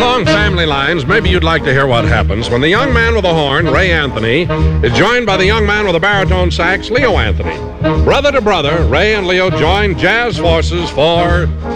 Along family lines, maybe you'd like to hear what happens when the young man with the horn, Ray Anthony, is joined by the young man with the baritone sax, Leo Anthony. Brother to brother, Ray and Leo join jazz forces for